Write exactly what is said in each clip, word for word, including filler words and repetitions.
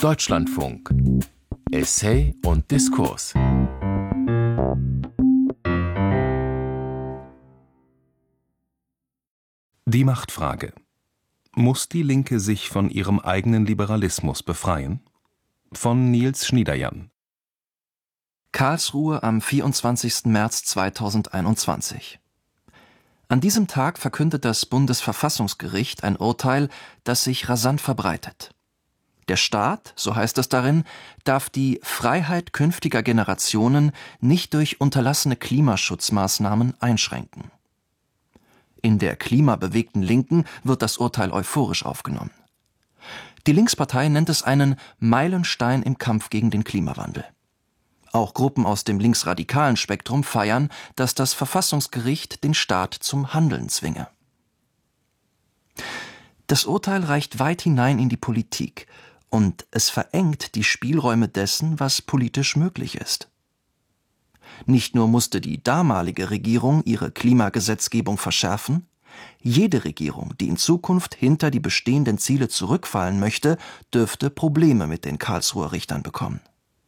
Deutschlandfunk. Essay und Diskurs. Die Machtfrage. Muss die Linke sich von ihrem eigenen Liberalismus befreien? Von Nils Schniederjan. Karlsruhe am vierundzwanzigsten März zweitausendeinundzwanzig. An diesem Tag verkündet das Bundesverfassungsgericht ein Urteil, das sich rasant verbreitet. Der Staat, so heißt es darin, darf die Freiheit künftiger Generationen nicht durch unterlassene Klimaschutzmaßnahmen einschränken. In der klimabewegten Linken wird das Urteil euphorisch aufgenommen. Die Linkspartei nennt es einen Meilenstein im Kampf gegen den Klimawandel. Auch Gruppen aus dem linksradikalen Spektrum feiern, dass das Verfassungsgericht den Staat zum Handeln zwinge. Das Urteil reicht weit hinein in die Politik und es verengt die Spielräume dessen, was politisch möglich ist. Nicht nur musste die damalige Regierung ihre Klimagesetzgebung verschärfen, jede Regierung, die in Zukunft hinter die bestehenden Ziele zurückfallen möchte, dürfte Probleme mit den Karlsruher Richtern bekommen.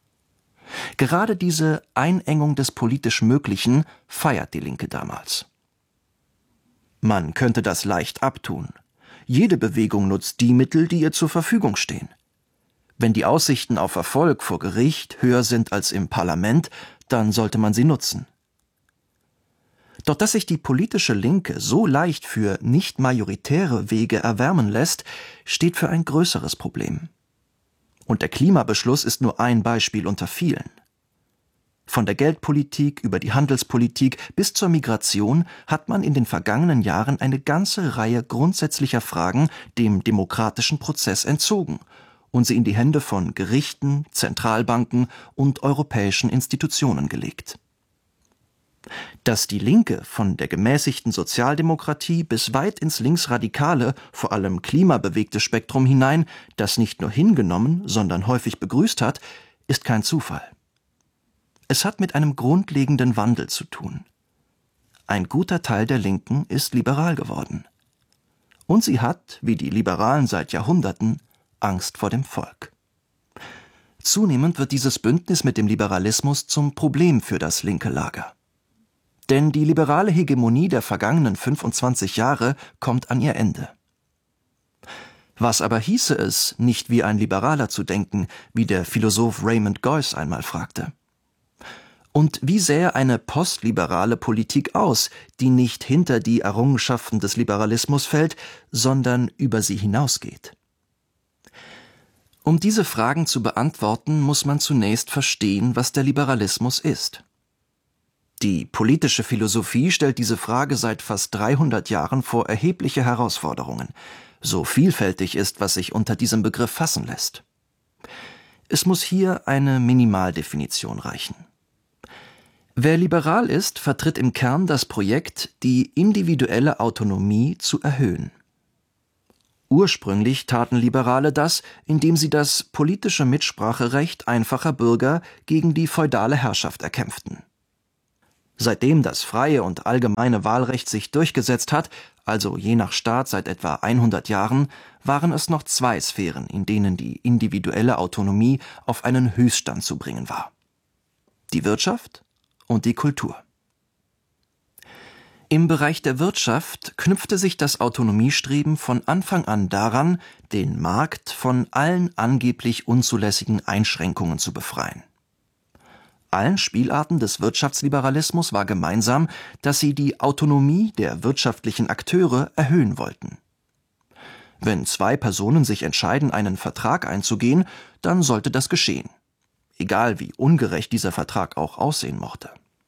Gerade diese Einengung des politisch Möglichen feiert die Linke damals. Man könnte das leicht abtun. Jede Bewegung nutzt die Mittel, die ihr zur Verfügung stehen. Wenn die Aussichten auf Erfolg vor Gericht höher sind als im Parlament, dann sollte man sie nutzen. Doch dass sich die politische Linke so leicht für nicht majoritäre Wege erwärmen lässt, steht für ein größeres Problem. Und der Klimabeschluss ist nur ein Beispiel unter vielen. Von der Geldpolitik über die Handelspolitik bis zur Migration hat man in den vergangenen Jahren eine ganze Reihe grundsätzlicher Fragen dem demokratischen Prozess entzogen und sie in die Hände von Gerichten, Zentralbanken und europäischen Institutionen gelegt. Dass die Linke von der gemäßigten Sozialdemokratie bis weit ins linksradikale, vor allem klimabewegte Spektrum hinein das nicht nur hingenommen, sondern häufig begrüßt hat, ist kein Zufall. Es hat mit einem grundlegenden Wandel zu tun. Ein guter Teil der Linken ist liberal geworden. Und sie hat, wie die Liberalen seit Jahrhunderten, Angst vor dem Volk. Zunehmend wird dieses Bündnis mit dem Liberalismus zum Problem für das linke Lager. Denn die liberale Hegemonie der vergangenen fünfundzwanzig Jahre kommt an ihr Ende. Was aber hieße es, nicht wie ein Liberaler zu denken, wie der Philosoph Raymond Geuss einmal fragte? Und wie sähe eine postliberale Politik aus, die nicht hinter die Errungenschaften des Liberalismus fällt, sondern über sie hinausgeht? Um diese Fragen zu beantworten, muss man zunächst verstehen, was der Liberalismus ist. Die politische Philosophie stellt diese Frage seit fast dreihundert Jahren vor erhebliche Herausforderungen. So vielfältig ist, was sich unter diesem Begriff fassen lässt. Es muss hier eine Minimaldefinition reichen. Wer liberal ist, vertritt im Kern das Projekt, die individuelle Autonomie zu erhöhen. Ursprünglich taten Liberale das, indem sie das politische Mitspracherecht einfacher Bürger gegen die feudale Herrschaft erkämpften. Seitdem das freie und allgemeine Wahlrecht sich durchgesetzt hat, also je nach Staat seit etwa hundert Jahren, waren es noch zwei Sphären, in denen die individuelle Autonomie auf einen Höchststand zu bringen war: die Wirtschaft und die Kultur. Im Bereich der Wirtschaft knüpfte sich das Autonomiestreben von Anfang an daran, den Markt von allen angeblich unzulässigen Einschränkungen zu befreien. Allen Spielarten des Wirtschaftsliberalismus war gemeinsam, dass sie die Autonomie der wirtschaftlichen Akteure erhöhen wollten. Wenn zwei Personen sich entscheiden, einen Vertrag einzugehen, dann sollte das geschehen, egal wie ungerecht dieser Vertrag auch aussehen mochte.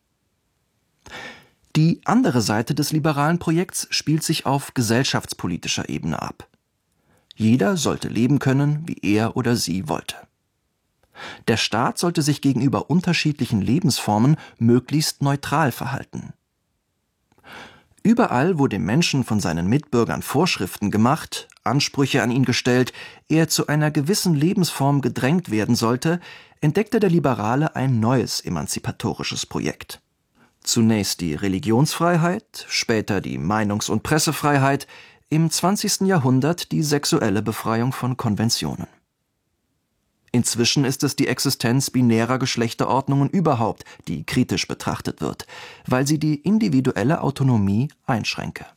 Die andere Seite des liberalen Projekts spielt sich auf gesellschaftspolitischer Ebene ab. Jeder sollte leben können, wie er oder sie wollte. Der Staat sollte sich gegenüber unterschiedlichen Lebensformen möglichst neutral verhalten. Überall, wo dem Menschen von seinen Mitbürgern Vorschriften gemacht, Ansprüche an ihn gestellt, er zu einer gewissen Lebensform gedrängt werden sollte, entdeckte der Liberale ein neues emanzipatorisches Projekt. Zunächst die Religionsfreiheit, später die Meinungs- und Pressefreiheit, im zwanzigsten Jahrhundert die sexuelle Befreiung von Konventionen. Inzwischen ist es die Existenz binärer Geschlechterordnungen überhaupt, die kritisch betrachtet wird, weil sie die individuelle Autonomie einschränke.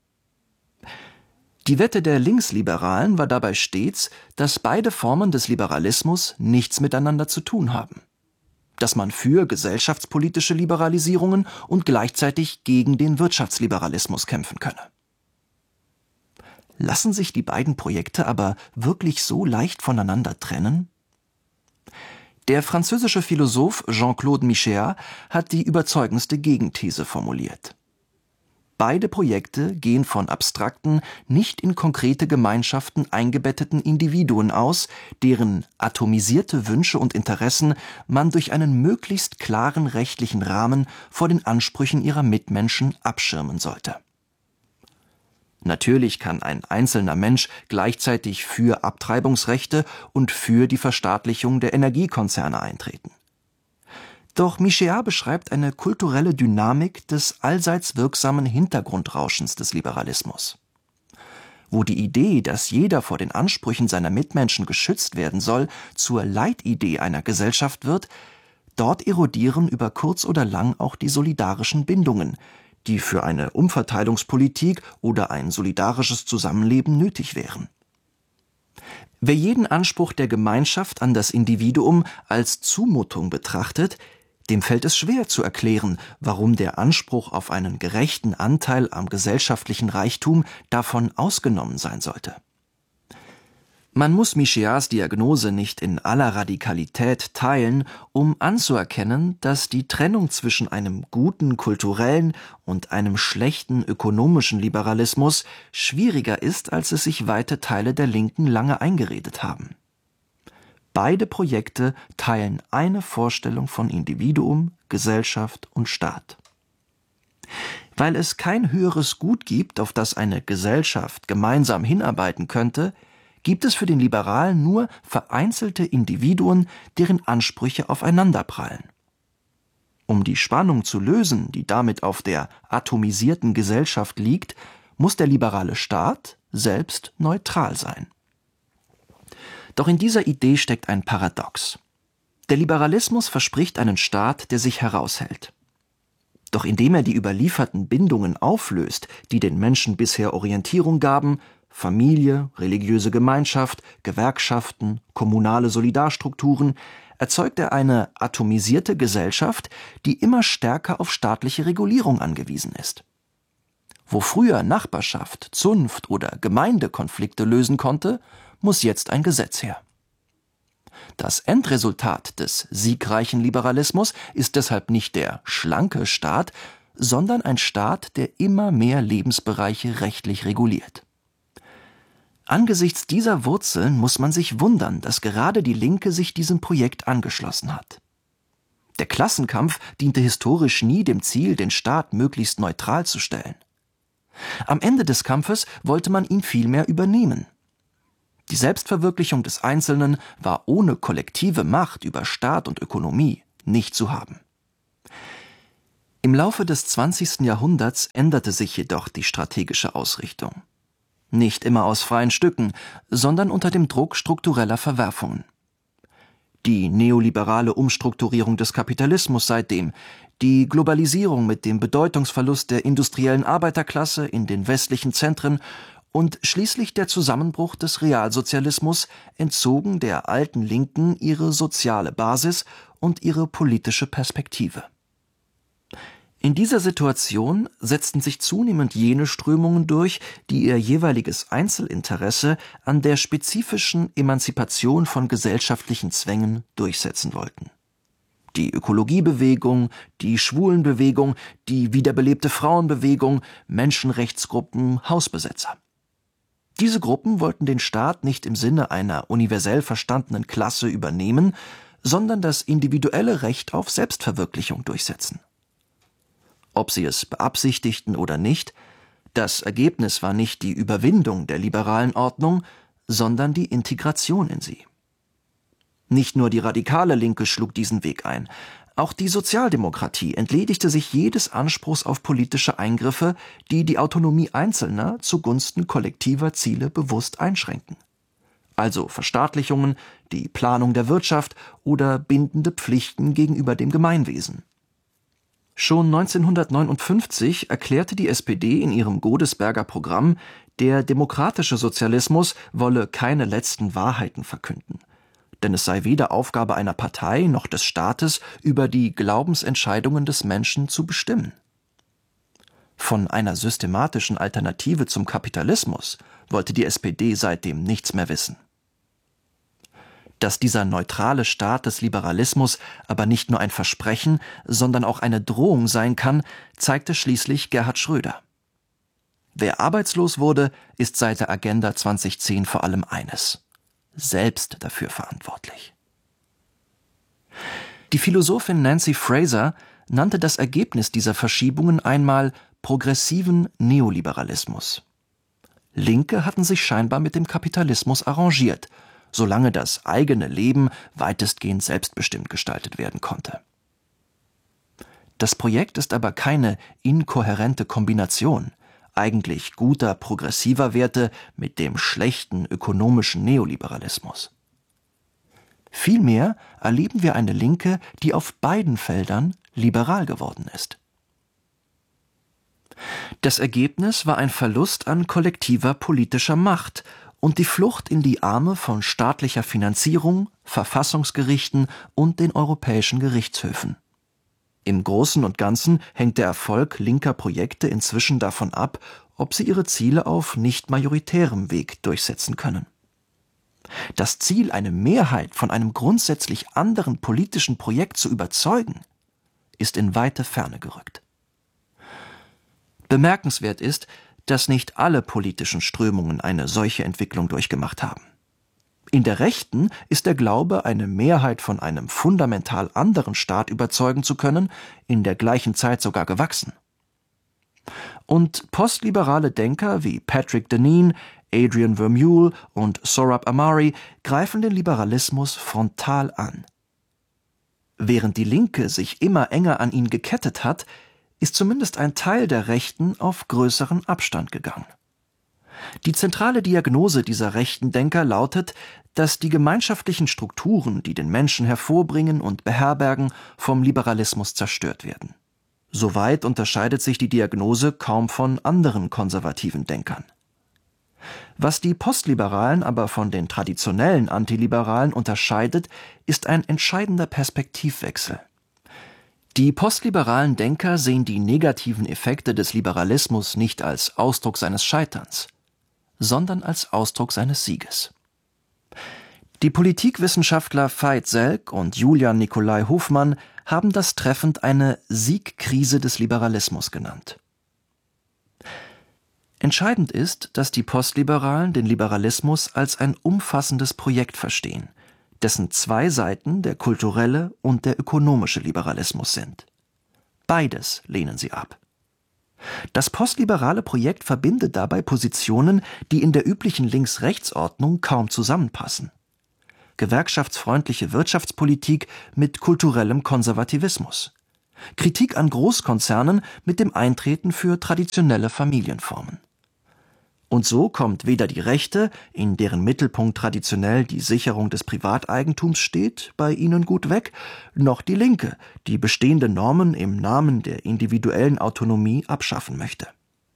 Die Wette der Linksliberalen war dabei stets, dass beide Formen des Liberalismus nichts miteinander zu tun haben. Dass man für gesellschaftspolitische Liberalisierungen und gleichzeitig gegen den Wirtschaftsliberalismus kämpfen könne. Lassen sich die beiden Projekte aber wirklich so leicht voneinander trennen? Der französische Philosoph Jean-Claude Michéa hat die überzeugendste Gegenthese formuliert. Beide Projekte gehen von abstrakten, nicht in konkrete Gemeinschaften eingebetteten Individuen aus, deren atomisierte Wünsche und Interessen man durch einen möglichst klaren rechtlichen Rahmen vor den Ansprüchen ihrer Mitmenschen abschirmen sollte. Natürlich kann ein einzelner Mensch gleichzeitig für Abtreibungsrechte und für die Verstaatlichung der Energiekonzerne eintreten. Doch Michéa beschreibt eine kulturelle Dynamik des allseits wirksamen Hintergrundrauschens des Liberalismus. Wo die Idee, dass jeder vor den Ansprüchen seiner Mitmenschen geschützt werden soll, zur Leitidee einer Gesellschaft wird, dort erodieren über kurz oder lang auch die solidarischen Bindungen, die für eine Umverteilungspolitik oder ein solidarisches Zusammenleben nötig wären. Wer jeden Anspruch der Gemeinschaft an das Individuum als Zumutung betrachtet, dem fällt es schwer zu erklären, warum der Anspruch auf einen gerechten Anteil am gesellschaftlichen Reichtum davon ausgenommen sein sollte. Man muss Michéas Diagnose nicht in aller Radikalität teilen, um anzuerkennen, dass die Trennung zwischen einem guten kulturellen und einem schlechten ökonomischen Liberalismus schwieriger ist, als es sich weite Teile der Linken lange eingeredet haben. Beide Projekte teilen eine Vorstellung von Individuum, Gesellschaft und Staat. Weil es kein höheres Gut gibt, auf das eine Gesellschaft gemeinsam hinarbeiten könnte, gibt es für den Liberalen nur vereinzelte Individuen, deren Ansprüche aufeinanderprallen. Um die Spannung zu lösen, die damit auf der atomisierten Gesellschaft liegt, muss der liberale Staat selbst neutral sein. Doch in dieser Idee steckt ein Paradox. Der Liberalismus verspricht einen Staat, der sich heraushält. Doch indem er die überlieferten Bindungen auflöst, die den Menschen bisher Orientierung gaben, Familie, religiöse Gemeinschaft, Gewerkschaften, kommunale Solidarstrukturen, erzeugt er eine atomisierte Gesellschaft, die immer stärker auf staatliche Regulierung angewiesen ist. Wo früher Nachbarschaft, Zunft oder Gemeinde Konflikte lösen konnte, muss jetzt ein Gesetz her. Das Endresultat des siegreichen Liberalismus ist deshalb nicht der schlanke Staat, sondern ein Staat, der immer mehr Lebensbereiche rechtlich reguliert. Angesichts dieser Wurzeln muss man sich wundern, dass gerade die Linke sich diesem Projekt angeschlossen hat. Der Klassenkampf diente historisch nie dem Ziel, den Staat möglichst neutral zu stellen. Am Ende des Kampfes wollte man ihn vielmehr übernehmen. Die Selbstverwirklichung des Einzelnen war ohne kollektive Macht über Staat und Ökonomie nicht zu haben. Im Laufe des zwanzigsten Jahrhunderts änderte sich jedoch die strategische Ausrichtung. Nicht immer aus freien Stücken, sondern unter dem Druck struktureller Verwerfungen. Die neoliberale Umstrukturierung des Kapitalismus seitdem, die Globalisierung mit dem Bedeutungsverlust der industriellen Arbeiterklasse in den westlichen Zentren und schließlich der Zusammenbruch des Realsozialismus entzogen der alten Linken ihre soziale Basis und ihre politische Perspektive. In dieser Situation setzten sich zunehmend jene Strömungen durch, die ihr jeweiliges Einzelinteresse an der spezifischen Emanzipation von gesellschaftlichen Zwängen durchsetzen wollten. Die Ökologiebewegung, die Schwulenbewegung, die wiederbelebte Frauenbewegung, Menschenrechtsgruppen, Hausbesetzer. Diese Gruppen wollten den Staat nicht im Sinne einer universell verstandenen Klasse übernehmen, sondern das individuelle Recht auf Selbstverwirklichung durchsetzen. Ob sie es beabsichtigten oder nicht, das Ergebnis war nicht die Überwindung der liberalen Ordnung, sondern die Integration in sie. Nicht nur die radikale Linke schlug diesen Weg ein, auch die Sozialdemokratie entledigte sich jedes Anspruchs auf politische Eingriffe, die die Autonomie Einzelner zugunsten kollektiver Ziele bewusst einschränken. also Verstaatlichungen, die Planung der Wirtschaft oder bindende Pflichten gegenüber dem Gemeinwesen. Schon neunzehnhundertneunundfünfzig erklärte die S P D in ihrem Godesberger Programm, der demokratische Sozialismus wolle keine letzten Wahrheiten verkünden. Denn es sei weder Aufgabe einer Partei noch des Staates, über die Glaubensentscheidungen des Menschen zu bestimmen. Von einer systematischen Alternative zum Kapitalismus wollte die S P D seitdem nichts mehr wissen. Dass dieser neutrale Staat des Liberalismus aber nicht nur ein Versprechen, sondern auch eine Drohung sein kann, zeigte schließlich Gerhard Schröder. Wer arbeitslos wurde, ist seit der Agenda zweitausendzehn vor allem eines: selbst dafür verantwortlich. Die Philosophin Nancy Fraser nannte das Ergebnis dieser Verschiebungen einmal progressiven Neoliberalismus. Linke hatten sich scheinbar mit dem Kapitalismus arrangiert, solange das eigene Leben weitestgehend selbstbestimmt gestaltet werden konnte. Das Projekt ist aber keine inkohärente Kombination eigentlich guter progressiver Werte mit dem schlechten ökonomischen Neoliberalismus. Vielmehr erleben wir eine Linke, die auf beiden Feldern liberal geworden ist. Das Ergebnis war ein Verlust an kollektiver politischer Macht und die Flucht in die Arme von staatlicher Finanzierung, Verfassungsgerichten und den europäischen Gerichtshöfen. Im Großen und Ganzen hängt der Erfolg linker Projekte inzwischen davon ab, ob sie ihre Ziele auf nicht majoritärem Weg durchsetzen können. Das Ziel, eine Mehrheit von einem grundsätzlich anderen politischen Projekt zu überzeugen, ist in weite Ferne gerückt. Bemerkenswert ist, dass nicht alle politischen Strömungen eine solche Entwicklung durchgemacht haben. In der Rechten ist der Glaube, eine Mehrheit von einem fundamental anderen Staat überzeugen zu können, in der gleichen Zeit sogar gewachsen. Und postliberale Denker wie Patrick Deneen, Adrian Vermeule und Sohrab Ahmari greifen den Liberalismus frontal an. Während die Linke sich immer enger an ihn gekettet hat, ist zumindest ein Teil der Rechten auf größeren Abstand gegangen. Die zentrale Diagnose dieser rechten Denker lautet, dass die gemeinschaftlichen Strukturen, die den Menschen hervorbringen und beherbergen, vom Liberalismus zerstört werden. Soweit unterscheidet sich die Diagnose kaum von anderen konservativen Denkern. Was die Postliberalen aber von den traditionellen Antiliberalen unterscheidet, ist ein entscheidender Perspektivwechsel. Die postliberalen Denker sehen die negativen Effekte des Liberalismus nicht als Ausdruck seines Scheiterns, sondern als Ausdruck seines Sieges. Die Politikwissenschaftler Veit Selk und Julian Nikolai Hofmann haben das treffend eine Siegkrise des Liberalismus genannt. Entscheidend ist, dass die Postliberalen den Liberalismus als ein umfassendes Projekt verstehen, dessen zwei Seiten der kulturelle und der ökonomische Liberalismus sind. Beides lehnen sie ab. Das postliberale Projekt verbindet dabei Positionen, die in der üblichen Links-Rechts-Ordnung kaum zusammenpassen. Gewerkschaftsfreundliche Wirtschaftspolitik mit kulturellem Konservativismus. Kritik an Großkonzernen mit dem Eintreten für traditionelle Familienformen. Und so kommt weder die Rechte, in deren Mittelpunkt traditionell die Sicherung des Privateigentums steht, bei ihnen gut weg, noch die Linke, die bestehende Normen im Namen der individuellen Autonomie abschaffen möchte.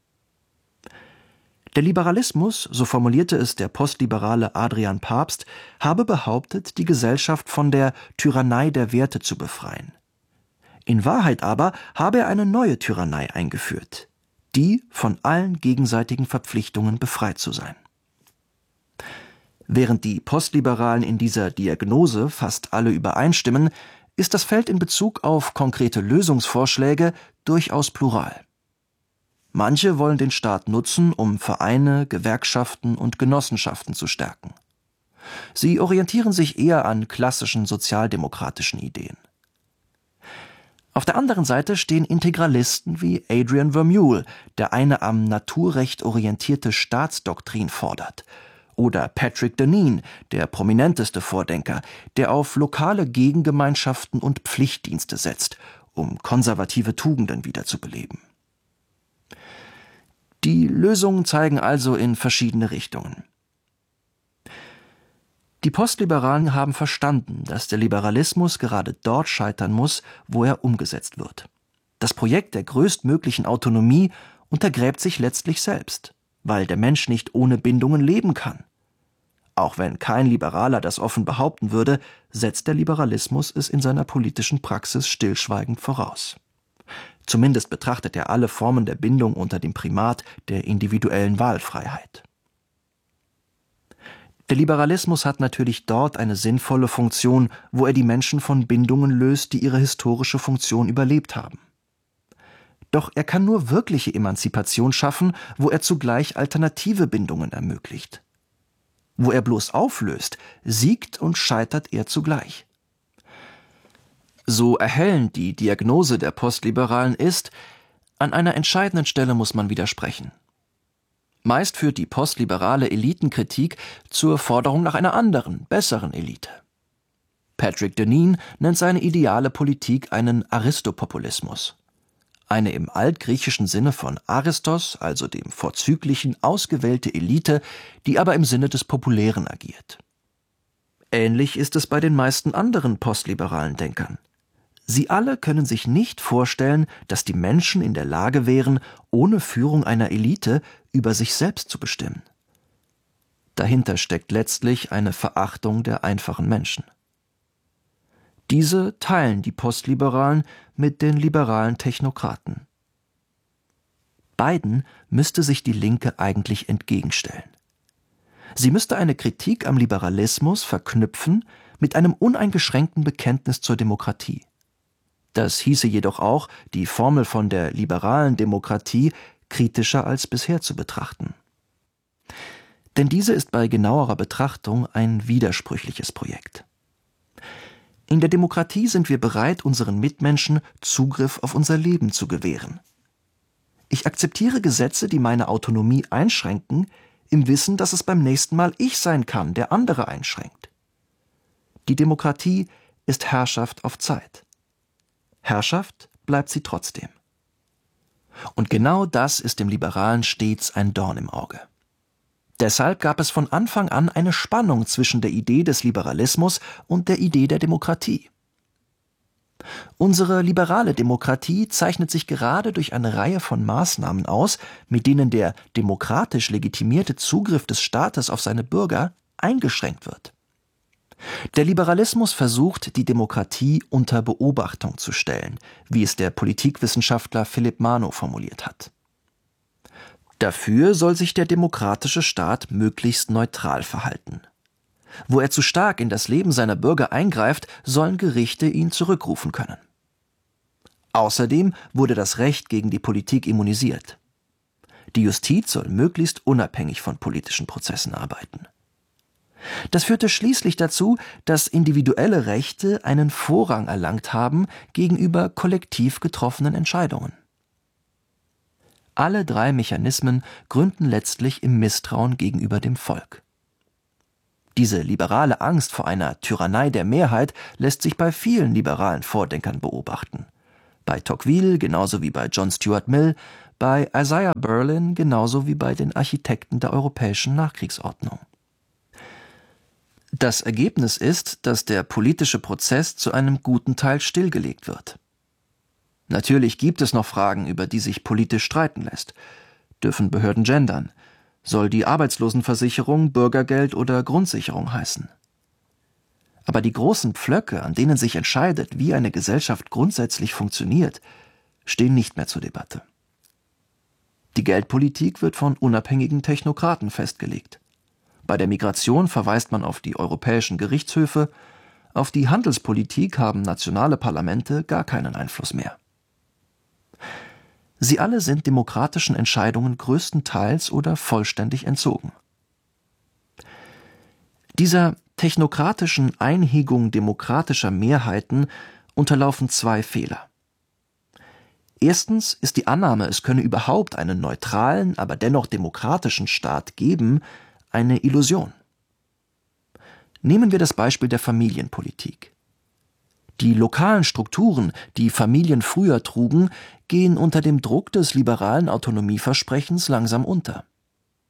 Der Liberalismus, so formulierte es der postliberale Adrian Pabst, habe behauptet, die Gesellschaft von der Tyrannei der Werte zu befreien. In Wahrheit aber habe er eine neue Tyrannei eingeführt: die, von allen gegenseitigen Verpflichtungen befreit zu sein. Während die Postliberalen in dieser Diagnose fast alle übereinstimmen, ist das Feld in Bezug auf konkrete Lösungsvorschläge durchaus plural. Manche wollen den Staat nutzen, um Vereine, Gewerkschaften und Genossenschaften zu stärken. Sie orientieren sich eher an klassischen sozialdemokratischen Ideen. Auf der anderen Seite stehen Integralisten wie Adrian Vermeule, der eine am Naturrecht orientierte Staatsdoktrin fordert, oder Patrick Deneen, der prominenteste Vordenker, der auf lokale Gegengemeinschaften und Pflichtdienste setzt, um konservative Tugenden wiederzubeleben. Die Lösungen zeigen also in verschiedene Richtungen. Die Postliberalen haben verstanden, dass der Liberalismus gerade dort scheitern muss, wo er umgesetzt wird. Das Projekt der größtmöglichen Autonomie untergräbt sich letztlich selbst, weil der Mensch nicht ohne Bindungen leben kann. Auch wenn kein Liberaler das offen behaupten würde, setzt der Liberalismus es in seiner politischen Praxis stillschweigend voraus. Zumindest betrachtet er alle Formen der Bindung unter dem Primat der individuellen Wahlfreiheit. Der Liberalismus hat natürlich dort eine sinnvolle Funktion, wo er die Menschen von Bindungen löst, die ihre historische Funktion überlebt haben. Doch er kann nur wirkliche Emanzipation schaffen, wo er zugleich alternative Bindungen ermöglicht. Wo er bloß auflöst, siegt und scheitert er zugleich. So erhellend die Diagnose der Postliberalen ist, an einer entscheidenden Stelle muss man widersprechen. Meist führt die postliberale Elitenkritik zur Forderung nach einer anderen, besseren Elite. Patrick Deneen nennt seine ideale Politik einen Aristopopulismus. Eine im altgriechischen Sinne von Aristos, also dem Vorzüglichen, ausgewählte Elite, die aber im Sinne des Populären agiert. Ähnlich ist es bei den meisten anderen postliberalen Denkern. Sie alle können sich nicht vorstellen, dass die Menschen in der Lage wären, ohne Führung einer Elite über sich selbst zu bestimmen. Dahinter steckt letztlich eine Verachtung der einfachen Menschen. Diese teilen die Postliberalen mit den liberalen Technokraten. Beiden müsste sich die Linke eigentlich entgegenstellen. Sie müsste eine Kritik am Liberalismus verknüpfen mit einem uneingeschränkten Bekenntnis zur Demokratie. Das hieße jedoch auch, die Formel von der liberalen Demokratie kritischer als bisher zu betrachten. Denn diese ist bei genauerer Betrachtung ein widersprüchliches Projekt. In der Demokratie sind wir bereit, unseren Mitmenschen Zugriff auf unser Leben zu gewähren. Ich akzeptiere Gesetze, die meine Autonomie einschränken, im Wissen, dass es beim nächsten Mal ich sein kann, der andere einschränkt. Die Demokratie ist Herrschaft auf Zeit. Herrschaft bleibt sie trotzdem. Und genau das ist dem Liberalen stets ein Dorn im Auge. Deshalb gab es von Anfang an eine Spannung zwischen der Idee des Liberalismus und der Idee der Demokratie. Unsere liberale Demokratie zeichnet sich gerade durch eine Reihe von Maßnahmen aus, mit denen der demokratisch legitimierte Zugriff des Staates auf seine Bürger eingeschränkt wird. Der Liberalismus versucht, die Demokratie unter Beobachtung zu stellen, wie es der Politikwissenschaftler Philipp Mano formuliert hat. Dafür soll sich der demokratische Staat möglichst neutral verhalten. Wo er zu stark in das Leben seiner Bürger eingreift, sollen Gerichte ihn zurückrufen können. Außerdem wurde das Recht gegen die Politik immunisiert. Die Justiz soll möglichst unabhängig von politischen Prozessen arbeiten. Das führte schließlich dazu, dass individuelle Rechte einen Vorrang erlangt haben gegenüber kollektiv getroffenen Entscheidungen. Alle drei Mechanismen gründen letztlich im Misstrauen gegenüber dem Volk. Diese liberale Angst vor einer Tyrannei der Mehrheit lässt sich bei vielen liberalen Vordenkern beobachten. Bei Tocqueville genauso wie bei John Stuart Mill, bei Isaiah Berlin genauso wie bei den Architekten der europäischen Nachkriegsordnung. Das Ergebnis ist, dass der politische Prozess zu einem guten Teil stillgelegt wird. Natürlich gibt es noch Fragen, über die sich politisch streiten lässt. Dürfen Behörden gendern? Soll die Arbeitslosenversicherung Bürgergeld oder Grundsicherung heißen? Aber die großen Pflöcke, an denen sich entscheidet, wie eine Gesellschaft grundsätzlich funktioniert, stehen nicht mehr zur Debatte. Die Geldpolitik wird von unabhängigen Technokraten festgelegt. Bei der Migration verweist man auf die europäischen Gerichtshöfe, auf die Handelspolitik haben nationale Parlamente gar keinen Einfluss mehr. Sie alle sind demokratischen Entscheidungen größtenteils oder vollständig entzogen. Dieser technokratischen Einhegung demokratischer Mehrheiten unterlaufen zwei Fehler. Erstens ist die Annahme, es könne überhaupt einen neutralen, aber dennoch demokratischen Staat geben, eine Illusion. Nehmen wir das Beispiel der Familienpolitik. Die lokalen Strukturen, die Familien früher trugen, gehen unter dem Druck des liberalen Autonomieversprechens langsam unter.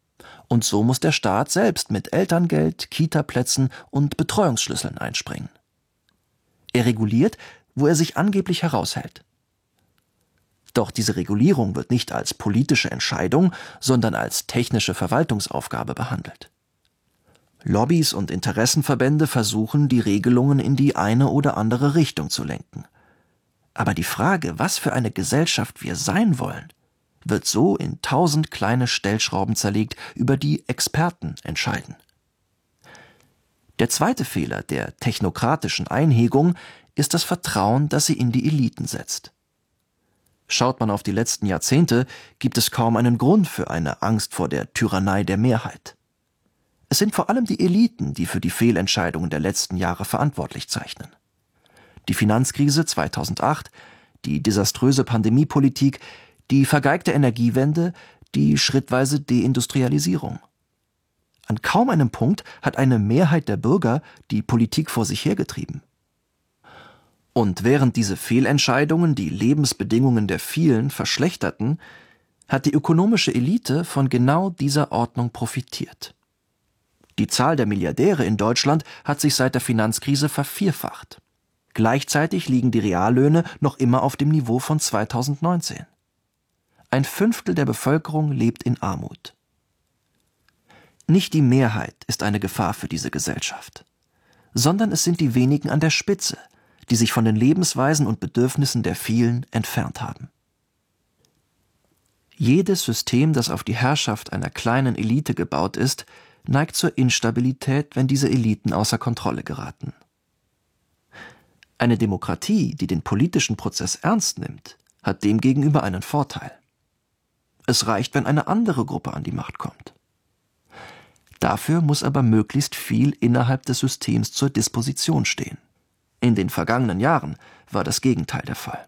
Und so muss der Staat selbst mit Elterngeld, Kitaplätzen und Betreuungsschlüsseln einspringen. Er reguliert, wo er sich angeblich heraushält. Doch diese Regulierung wird nicht als politische Entscheidung, sondern als technische Verwaltungsaufgabe behandelt. Lobbys und Interessenverbände versuchen, die Regelungen in die eine oder andere Richtung zu lenken. Aber die Frage, was für eine Gesellschaft wir sein wollen, wird so in tausend kleine Stellschrauben zerlegt, über die Experten entscheiden. Der zweite Fehler der technokratischen Einhegung ist das Vertrauen, das sie in die Eliten setzt. Schaut man auf die letzten Jahrzehnte, gibt es kaum einen Grund für eine Angst vor der Tyrannei der Mehrheit. Es sind vor allem die Eliten, die für die Fehlentscheidungen der letzten Jahre verantwortlich zeichnen. Die Finanzkrise zweitausendacht, die desaströse Pandemiepolitik, die vergeigte Energiewende, die schrittweise Deindustrialisierung. An kaum einem Punkt hat eine Mehrheit der Bürger die Politik vor sich hergetrieben. Und während diese Fehlentscheidungen die Lebensbedingungen der vielen verschlechterten, hat die ökonomische Elite von genau dieser Ordnung profitiert. Die Zahl der Milliardäre in Deutschland hat sich seit der Finanzkrise vervierfacht. Gleichzeitig liegen die Reallöhne noch immer auf dem Niveau von zweitausendneunzehn. Ein Fünftel der Bevölkerung lebt in Armut. Nicht die Mehrheit ist eine Gefahr für diese Gesellschaft, sondern es sind die wenigen an der Spitze, die sich von den Lebensweisen und Bedürfnissen der vielen entfernt haben. Jedes System, das auf die Herrschaft einer kleinen Elite gebaut ist, neigt zur Instabilität, wenn diese Eliten außer Kontrolle geraten. Eine Demokratie, die den politischen Prozess ernst nimmt, hat demgegenüber einen Vorteil. Es reicht, wenn eine andere Gruppe an die Macht kommt. Dafür muss aber möglichst viel innerhalb des Systems zur Disposition stehen. In den vergangenen Jahren war das Gegenteil der Fall.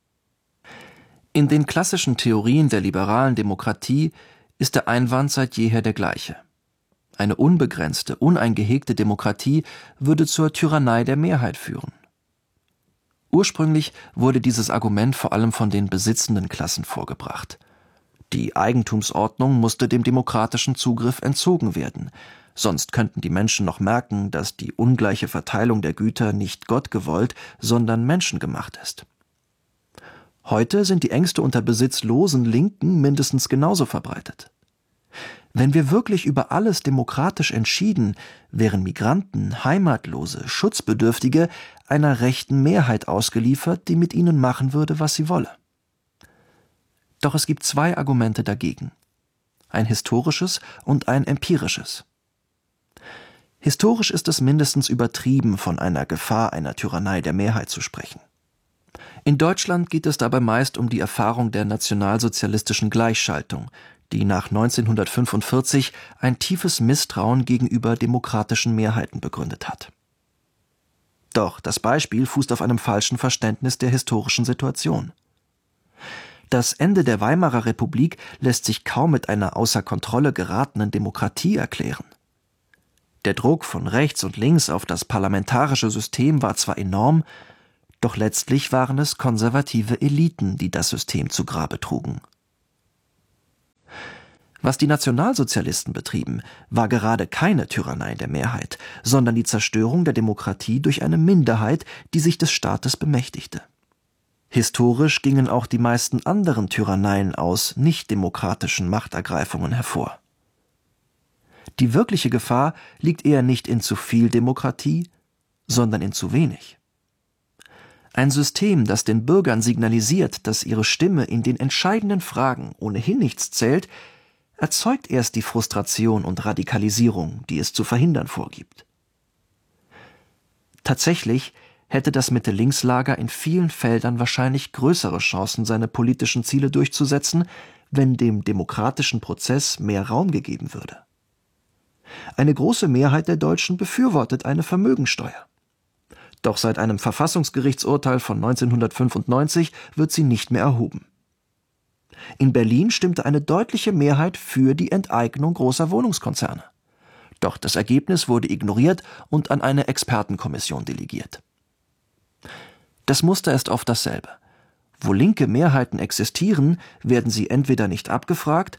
In den klassischen Theorien der liberalen Demokratie ist der Einwand seit jeher der gleiche. Eine unbegrenzte, uneingehegte Demokratie würde zur Tyrannei der Mehrheit führen. Ursprünglich wurde dieses Argument vor allem von den besitzenden Klassen vorgebracht. Die Eigentumsordnung musste dem demokratischen Zugriff entzogen werden, sonst könnten die Menschen noch merken, dass die ungleiche Verteilung der Güter nicht Gott gewollt, sondern menschengemacht ist. Heute sind die Ängste unter besitzlosen Linken mindestens genauso verbreitet. Wenn wir wirklich über alles demokratisch entschieden, wären Migranten, Heimatlose, Schutzbedürftige einer rechten Mehrheit ausgeliefert, die mit ihnen machen würde, was sie wolle. Doch es gibt zwei Argumente dagegen: ein historisches und ein empirisches. Historisch ist es mindestens übertrieben, von einer Gefahr einer Tyrannei der Mehrheit zu sprechen. In Deutschland geht es dabei meist um die Erfahrung der nationalsozialistischen Gleichschaltung, die nach neunzehnhundertfünfundvierzig ein tiefes Misstrauen gegenüber demokratischen Mehrheiten begründet hat. Doch das Beispiel fußt auf einem falschen Verständnis der historischen Situation. Das Ende der Weimarer Republik lässt sich kaum mit einer außer Kontrolle geratenen Demokratie erklären. Der Druck von rechts und links auf das parlamentarische System war zwar enorm, doch letztlich waren es konservative Eliten, die das System zu Grabe trugen. Was die Nationalsozialisten betrieben, war gerade keine Tyrannei der Mehrheit, sondern die Zerstörung der Demokratie durch eine Minderheit, die sich des Staates bemächtigte. Historisch gingen auch die meisten anderen Tyranneien aus nichtdemokratischen Machtergreifungen hervor. Die wirkliche Gefahr liegt eher nicht in zu viel Demokratie, sondern in zu wenig. Ein System, das den Bürgern signalisiert, dass ihre Stimme in den entscheidenden Fragen ohnehin nichts zählt, erzeugt erst die Frustration und Radikalisierung, die es zu verhindern vorgibt. Tatsächlich hätte das Mitte-Links-Lager in vielen Feldern wahrscheinlich größere Chancen, seine politischen Ziele durchzusetzen, wenn dem demokratischen Prozess mehr Raum gegeben würde. Eine große Mehrheit der Deutschen befürwortet eine Vermögensteuer. Doch seit einem Verfassungsgerichtsurteil von neunzehnhundertfünfundneunzig wird sie nicht mehr erhoben. In Berlin stimmte eine deutliche Mehrheit für die Enteignung großer Wohnungskonzerne. Doch das Ergebnis wurde ignoriert und an eine Expertenkommission delegiert. Das Muster ist oft dasselbe. Wo linke Mehrheiten existieren, werden sie entweder nicht abgefragt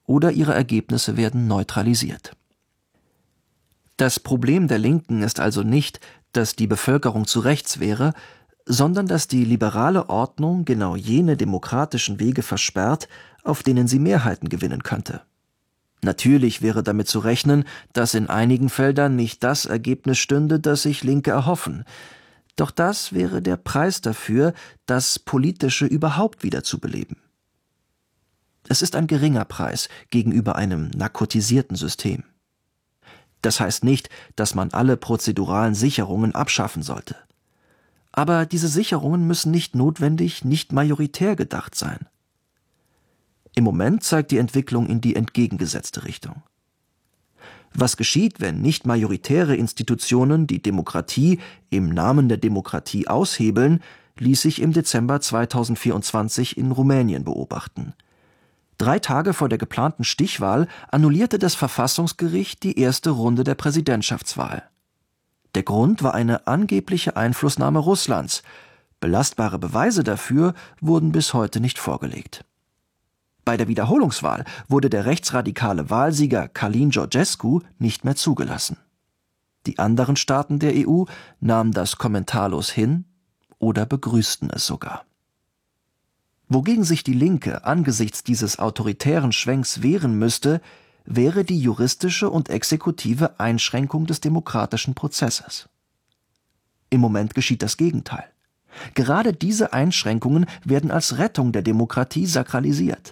oder ihre Ergebnisse werden neutralisiert. Das Problem der Linken ist also nicht, dass die Bevölkerung zu rechts wäre, sondern dass die liberale Ordnung genau jene demokratischen Wege versperrt, auf denen sie Mehrheiten gewinnen könnte. Natürlich wäre damit zu rechnen, dass in einigen Feldern nicht das Ergebnis stünde, das sich Linke erhoffen. Doch das wäre der Preis dafür, das Politische überhaupt wieder zu beleben. Es ist ein geringer Preis gegenüber einem narkotisierten System. Das heißt nicht, dass man alle prozeduralen Sicherungen abschaffen sollte. Aber diese Sicherungen müssen nicht notwendig nicht majoritär gedacht sein. Im Moment zeigt die Entwicklung in die entgegengesetzte Richtung. Was geschieht, wenn nicht majoritäre Institutionen die Demokratie im Namen der Demokratie aushebeln, ließ sich im Dezember zweitausendvierundzwanzig in Rumänien beobachten. Drei Tage vor der geplanten Stichwahl annullierte das Verfassungsgericht die erste Runde der Präsidentschaftswahl. Der Grund war eine angebliche Einflussnahme Russlands. Belastbare Beweise dafür wurden bis heute nicht vorgelegt. Bei der Wiederholungswahl wurde der rechtsradikale Wahlsieger Călin Georgescu nicht mehr zugelassen. Die anderen Staaten der E U nahmen das kommentarlos hin oder begrüßten es sogar. Wogegen sich die Linke angesichts dieses autoritären Schwenks wehren müsste, wäre die juristische und exekutive Einschränkung des demokratischen Prozesses. Im Moment geschieht das Gegenteil. Gerade diese Einschränkungen werden als Rettung der Demokratie sakralisiert.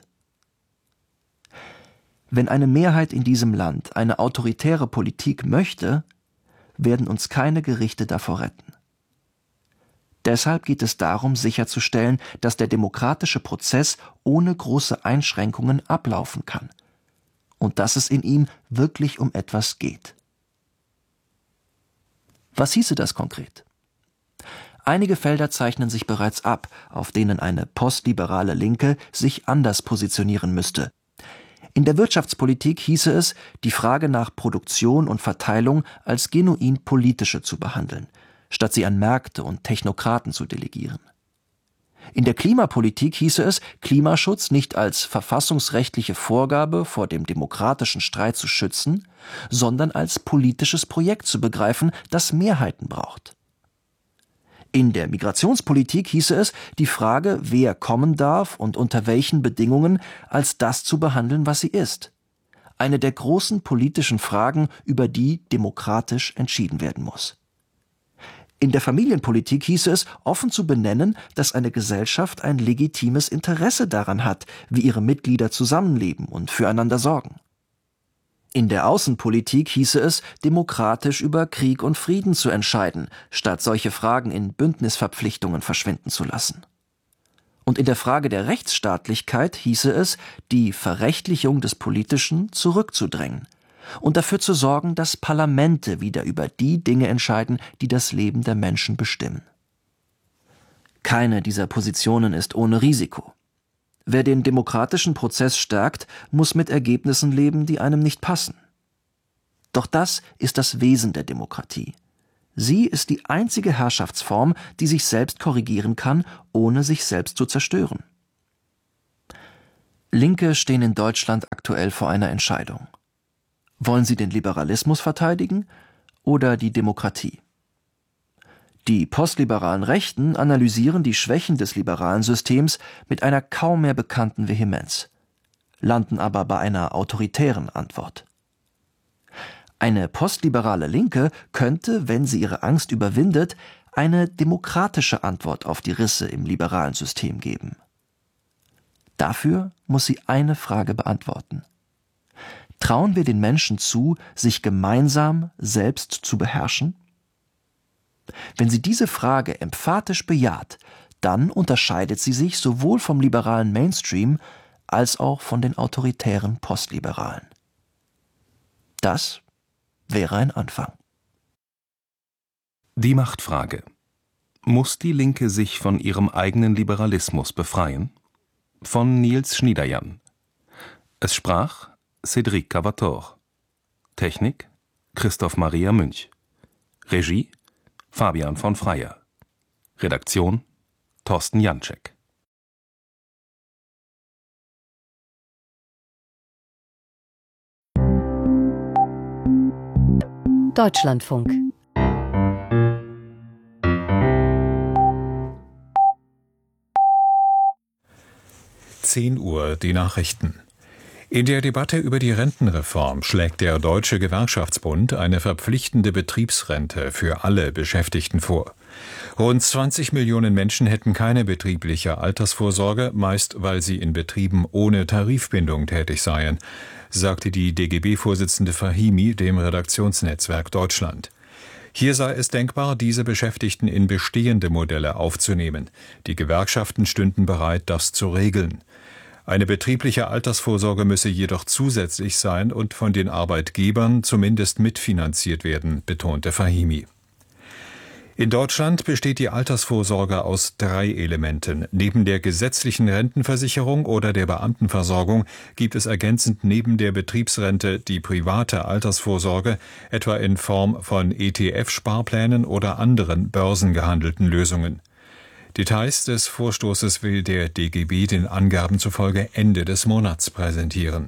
Wenn eine Mehrheit in diesem Land eine autoritäre Politik möchte, werden uns keine Gerichte davor retten. Deshalb geht es darum, sicherzustellen, dass der demokratische Prozess ohne große Einschränkungen ablaufen kann und dass es in ihm wirklich um etwas geht. Was hieße das konkret? Einige Felder zeichnen sich bereits ab, auf denen eine postliberale Linke sich anders positionieren müsste. In der Wirtschaftspolitik hieße es, die Frage nach Produktion und Verteilung als genuin politische zu behandeln, statt sie an Märkte und Technokraten zu delegieren. In der Klimapolitik hieße es, Klimaschutz nicht als verfassungsrechtliche Vorgabe vor dem demokratischen Streit zu schützen, sondern als politisches Projekt zu begreifen, das Mehrheiten braucht. In der Migrationspolitik hieße es, die Frage, wer kommen darf und unter welchen Bedingungen, als das zu behandeln, was sie ist. Eine der großen politischen Fragen, über die demokratisch entschieden werden muss. In der Familienpolitik hieße es, offen zu benennen, dass eine Gesellschaft ein legitimes Interesse daran hat, wie ihre Mitglieder zusammenleben und füreinander sorgen. In der Außenpolitik hieße es, demokratisch über Krieg und Frieden zu entscheiden, statt solche Fragen in Bündnisverpflichtungen verschwinden zu lassen. Und in der Frage der Rechtsstaatlichkeit hieße es, die Verrechtlichung des Politischen zurückzudrängen und dafür zu sorgen, dass Parlamente wieder über die Dinge entscheiden, die das Leben der Menschen bestimmen. Keine dieser Positionen ist ohne Risiko. Wer den demokratischen Prozess stärkt, muss mit Ergebnissen leben, die einem nicht passen. Doch das ist das Wesen der Demokratie. Sie ist die einzige Herrschaftsform, die sich selbst korrigieren kann, ohne sich selbst zu zerstören. Linke stehen in Deutschland aktuell vor einer Entscheidung. Wollen sie den Liberalismus verteidigen oder die Demokratie? Die postliberalen Rechten analysieren die Schwächen des liberalen Systems mit einer kaum mehr bekannten Vehemenz, landen aber bei einer autoritären Antwort. Eine postliberale Linke könnte, wenn sie ihre Angst überwindet, eine demokratische Antwort auf die Risse im liberalen System geben. Dafür muss sie eine Frage beantworten. Trauen wir den Menschen zu, sich gemeinsam selbst zu beherrschen? Wenn sie diese Frage emphatisch bejaht, dann unterscheidet sie sich sowohl vom liberalen Mainstream als auch von den autoritären Postliberalen. Das wäre ein Anfang. Die Machtfrage. Muss die Linke sich von ihrem eigenen Liberalismus befreien? Von Nils Schniederjan. Es sprach Cédric Cavator. Technik Christoph Maria Münch. Regie Fabian von Freyer. Redaktion Thorsten Janczek. Deutschlandfunk. zehn Uhr, die Nachrichten. In der Debatte über die Rentenreform schlägt der Deutsche Gewerkschaftsbund eine verpflichtende Betriebsrente für alle Beschäftigten vor. Rund zwanzig Millionen Menschen hätten keine betriebliche Altersvorsorge, meist weil sie in Betrieben ohne Tarifbindung tätig seien, sagte die D G B-Vorsitzende Fahimi dem Redaktionsnetzwerk Deutschland. Hier sei es denkbar, diese Beschäftigten in bestehende Modelle aufzunehmen. Die Gewerkschaften stünden bereit, das zu regeln. Eine betriebliche Altersvorsorge müsse jedoch zusätzlich sein und von den Arbeitgebern zumindest mitfinanziert werden, betonte Fahimi. In Deutschland besteht die Altersvorsorge aus drei Elementen. Neben der gesetzlichen Rentenversicherung oder der Beamtenversorgung gibt es ergänzend neben der Betriebsrente die private Altersvorsorge, etwa in Form von E T F-Sparplänen oder anderen börsengehandelten Lösungen. Details des Vorstoßes will der D G B den Angaben zufolge Ende des Monats präsentieren.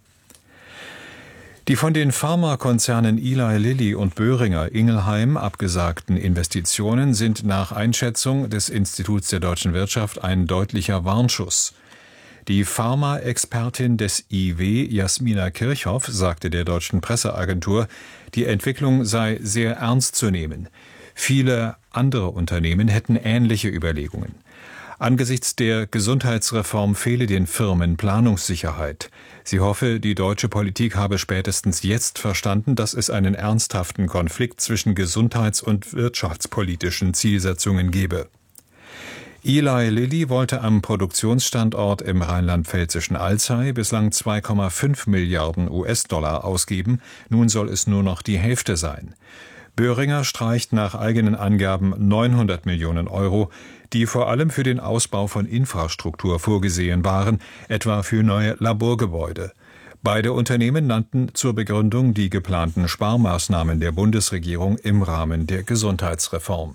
Die von den Pharmakonzernen Eli Lilly und Boehringer Ingelheim abgesagten Investitionen sind nach Einschätzung des Instituts der deutschen Wirtschaft ein deutlicher Warnschuss. Die Pharma-Expertin des I W, Jasmina Kirchhoff, sagte der deutschen Presseagentur, die Entwicklung sei sehr ernst zu nehmen. Viele andere Unternehmen hätten ähnliche Überlegungen. Angesichts der Gesundheitsreform fehle den Firmen Planungssicherheit. Sie hoffe, die deutsche Politik habe spätestens jetzt verstanden, dass es einen ernsthaften Konflikt zwischen gesundheits- und wirtschaftspolitischen Zielsetzungen gebe. Eli Lilly wollte am Produktionsstandort im rheinland-pfälzischen Alzey bislang zwei Komma fünf Milliarden U S-Dollar ausgeben, nun soll es nur noch die Hälfte sein. Boehringer streicht nach eigenen Angaben neunhundert Millionen Euro, die vor allem für den Ausbau von Infrastruktur vorgesehen waren, etwa für neue Laborgebäude. Beide Unternehmen nannten zur Begründung die geplanten Sparmaßnahmen der Bundesregierung im Rahmen der Gesundheitsreform.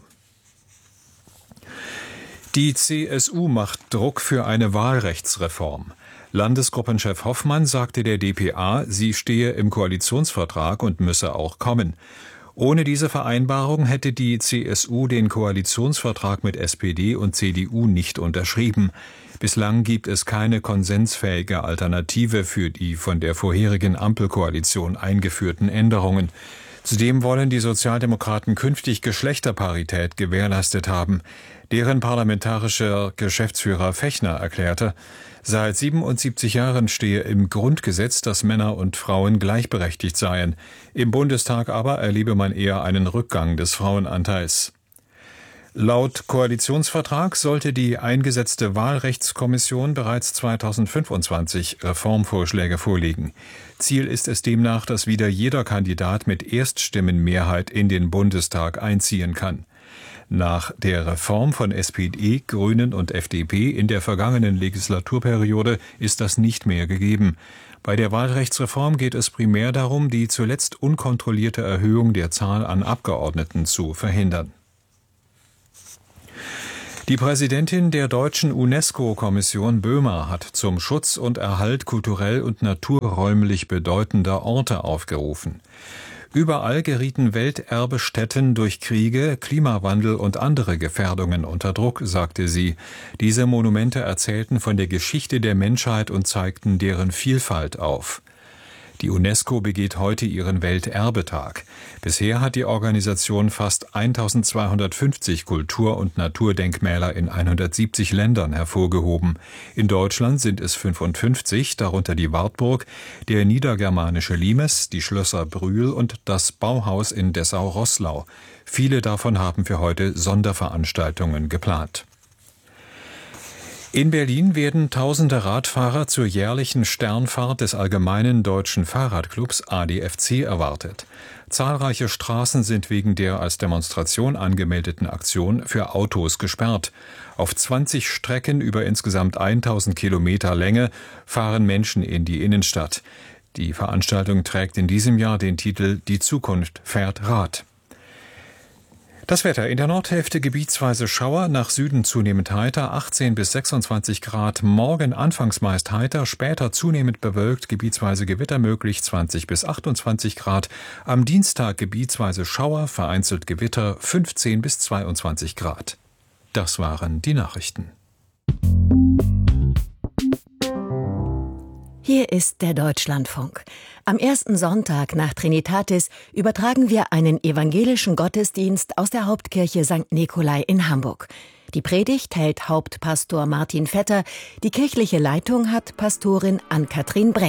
Die C S U macht Druck für eine Wahlrechtsreform. Landesgruppenchef Hoffmann sagte der D P A, sie stehe im Koalitionsvertrag und müsse auch kommen. Ohne diese Vereinbarung hätte die C S U den Koalitionsvertrag mit S P D und C D U nicht unterschrieben. Bislang gibt es keine konsensfähige Alternative für die von der vorherigen Ampelkoalition eingeführten Änderungen. Zudem wollen die Sozialdemokraten künftig Geschlechterparität gewährleistet haben. Deren parlamentarischer Geschäftsführer Fechner erklärte, seit siebenundsiebzig Jahren stehe im Grundgesetz, dass Männer und Frauen gleichberechtigt seien. Im Bundestag aber erlebe man eher einen Rückgang des Frauenanteils. Laut Koalitionsvertrag sollte die eingesetzte Wahlrechtskommission bereits zweitausendfünfundzwanzig Reformvorschläge vorlegen. Ziel ist es demnach, dass wieder jeder Kandidat mit Erststimmenmehrheit in den Bundestag einziehen kann. Nach der Reform von S P D, Grünen und F D P in der vergangenen Legislaturperiode ist das nicht mehr gegeben. Bei der Wahlrechtsreform geht es primär darum, die zuletzt unkontrollierte Erhöhung der Zahl an Abgeordneten zu verhindern. Die Präsidentin der deutschen UNESCO-Kommission Böhmer hat zum Schutz und Erhalt kulturell und naturräumlich bedeutender Orte aufgerufen. Überall gerieten Welterbestätten durch Kriege, Klimawandel und andere Gefährdungen unter Druck, sagte sie. Diese Monumente erzählten von der Geschichte der Menschheit und zeigten deren Vielfalt auf. Die UNESCO begeht heute ihren Welterbetag. Bisher hat die Organisation fast eintausendzweihundertfünfzig Kultur- und Naturdenkmäler in hundertsiebzig Ländern hervorgehoben. In Deutschland sind es fünfundfünfzig, darunter die Wartburg, der niedergermanische Limes, die Schlösser Brühl und das Bauhaus in Dessau-Roßlau. Viele davon haben für heute Sonderveranstaltungen geplant. In Berlin werden tausende Radfahrer zur jährlichen Sternfahrt des Allgemeinen Deutschen Fahrradclubs A D F C erwartet. Zahlreiche Straßen sind wegen der als Demonstration angemeldeten Aktion für Autos gesperrt. Auf zwanzig Strecken über insgesamt tausend Kilometer Länge fahren Menschen in die Innenstadt. Die Veranstaltung trägt in diesem Jahr den Titel »Die Zukunft fährt Rad«. Das Wetter: in der Nordhälfte gebietsweise Schauer, nach Süden zunehmend heiter, achtzehn bis sechsundzwanzig Grad. Morgen anfangs meist heiter, später zunehmend bewölkt, gebietsweise Gewitter möglich, zwanzig bis achtundzwanzig Grad. Am Dienstag gebietsweise Schauer, vereinzelt Gewitter, fünfzehn bis zweiundzwanzig Grad. Das waren die Nachrichten. Hier ist der Deutschlandfunk. Am ersten Sonntag nach Trinitatis übertragen wir einen evangelischen Gottesdienst aus der Hauptkirche Sankt Nikolai in Hamburg. Die Predigt hält Hauptpastor Martin Vetter, die kirchliche Leitung hat Pastorin Ann-Kathrin Breck.